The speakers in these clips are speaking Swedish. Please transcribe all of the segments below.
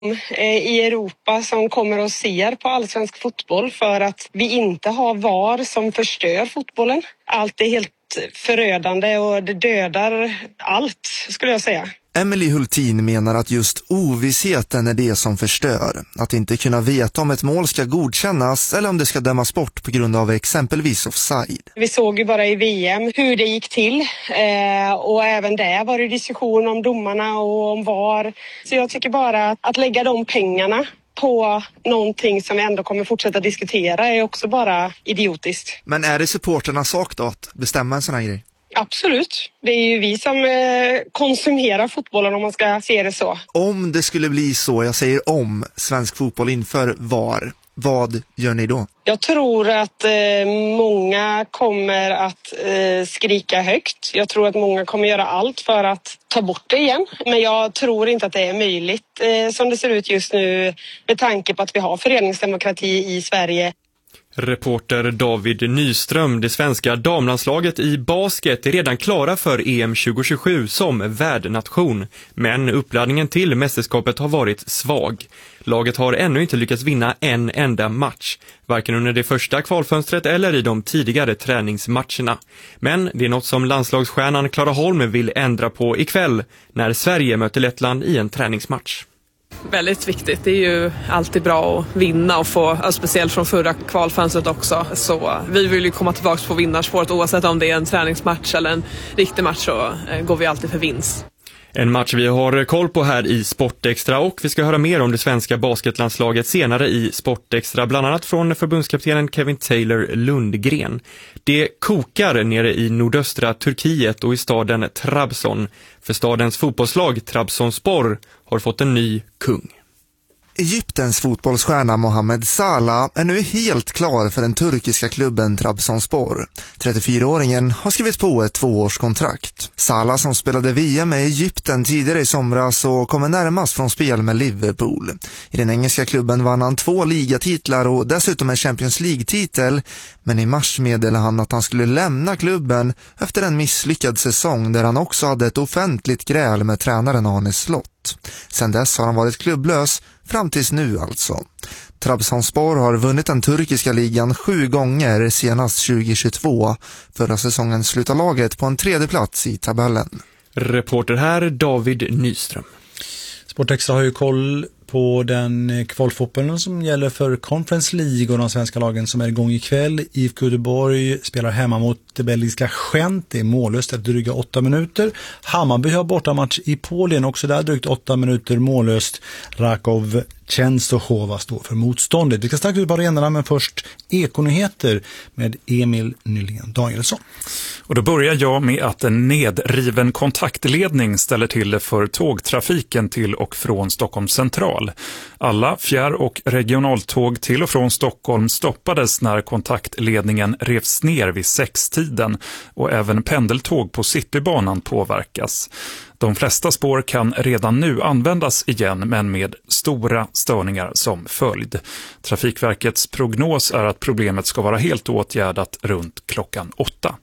i Europa som kommer och ser på allsvensk fotboll för att vi inte har VAR som förstör fotbollen. Allt är helt förödande och det dödar allt, skulle jag säga. Emily Hultin menar att just ovissheten är det som förstör. Att inte kunna veta om ett mål ska godkännas eller om det ska dömas bort på grund av exempelvis offside. Vi såg ju bara i VM hur det gick till och även där var det diskussion om domarna och om VAR. Så jag tycker bara att lägga de pengarna på någonting som vi ändå kommer fortsätta diskutera är också bara idiotiskt. Men är det supporternas sak då att bestämma en sån här grej? Absolut. Det är ju vi som konsumerar fotbollen om man ska se det så. Om det skulle bli så, jag säger om, svensk fotboll inför VAR, vad gör ni då? Jag tror att många kommer att skrika högt. Jag tror att många kommer göra allt för att ta bort det igen. Men jag tror inte att det är möjligt som det ser ut just nu med tanke på att vi har föreningsdemokrati i Sverige. Reporter David Nyström, det svenska damlandslaget i basket är redan klara för EM 2027 som värdnation. Men uppladdningen till mästerskapet har varit svag. Laget har ännu inte lyckats vinna en enda match, varken under det första kvalfönstret eller i de tidigare träningsmatcherna. Men det är något som landslagsstjärnan Clara Holm vill ändra på ikväll när Sverige möter Lettland i en träningsmatch. Väldigt viktigt. Det är ju alltid bra att vinna och få, speciellt från förra kvalfönstret också. Så vi vill ju komma tillbaka på vinnarspåret oavsett om det är en träningsmatch eller en riktig match, så går vi alltid för vinst. En match vi har koll på här i Sportextra, och vi ska höra mer om det svenska basketlandslaget senare i Sportextra, bland annat från förbundskaptenen Kevin Taylor Lundgren. Det kokar nere i nordöstra Turkiet och i staden Trabzon, för stadens fotbollslag Trabzonspor har fått en ny kung. Egyptens fotbollsstjärna Mohamed Salah är nu helt klar för den turkiska klubben Trabzonspor. 34-åringen har skrivit på ett 2-årskontrakt. Salah, som spelade VM med Egypten tidigare i somras, och kommer närmast från spel med Liverpool. I den engelska klubben vann han 2 ligatitlar och dessutom en Champions League-titel, men i mars meddelade han att han skulle lämna klubben efter en misslyckad säsong där han också hade ett offentligt gräl med tränaren Arne Slott. Sen dess har han varit klubblös fram tills nu alltså. Trabzonspor har vunnit den turkiska ligan 7 gånger, senast 2022. Förra säsongen slutade laget på en 3:e plats i tabellen. Reporter här David Nyström. Sportextra har ju koll på den kvalfotbollen som gäller för Conference League och de svenska lagen som är igång ikväll. IFK Göteborg spelar hemma mot det belgiska Gent. Det är mållöst att dryga 8 minuter. Hammarby har bortamatch i Polen, också där drygt 8 minuter mållöst. Rakov Częstochowa står för motståndet. Vi ska strax ut på arenorna, men först Ekonyheter med Emil Nylén Danielsson. Och då börjar jag med att en nedriven kontaktledning ställer till för tågtrafiken till och från Stockholm central. Alla fjärr- och regionaltåg till och från Stockholm stoppades när kontaktledningen revs ner vid 6-tiden, och även pendeltåg på Citybanan påverkas. De flesta spår kan redan nu användas igen, men med stora störningar som följd. Trafikverkets prognos är att problemet ska vara helt åtgärdat runt klockan 8.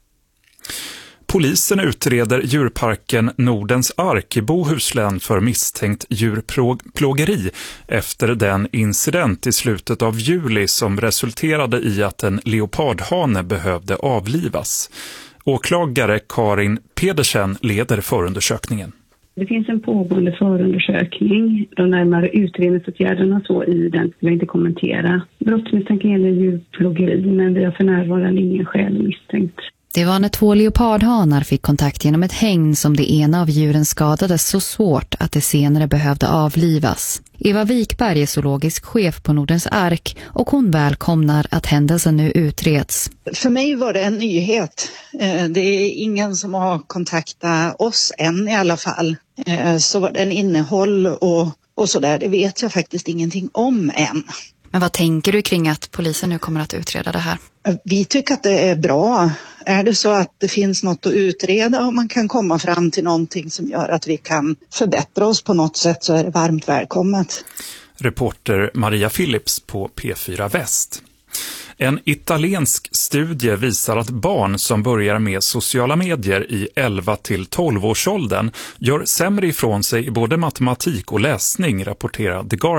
Polisen utreder djurparken Nordens Ark i Bohuslän för misstänkt djurplågeri efter den incident i slutet av juli som resulterade i att en leopardhane behövde avlivas. Åklagare Karin Pedersen leder förundersökningen. Det finns en pågående förundersökning. De närmare utredningsåtgärderna så i den vill jag inte kommentera. Brottsmisstanken gäller djurplågeri, men vi har för närvarande ingen skäl misstänkt. Det var när 2 leopardhanar fick kontakt genom ett hägn som det ena av djuren skadades så svårt att det senare behövde avlivas. Eva Wikberg är zoologisk chef på Nordens Ark, och hon välkomnar att händelsen nu utreds. För mig var det en nyhet. Det är ingen som har kontaktat oss än i alla fall. Så vad den innehåll och sådär, det vet jag faktiskt ingenting om än. Men vad tänker du kring att polisen nu kommer att utreda det här? Vi tycker att det är bra. Är det så att det finns något att utreda och man kan komma fram till någonting som gör att vi kan förbättra oss på något sätt, så är det varmt välkommet. Reporter Maria Philips på P4 Väst. En italiensk studie visar att barn som börjar med sociala medier i 11-12 årsåldern gör sämre ifrån sig i både matematik och läsning, rapporterar The Guardian.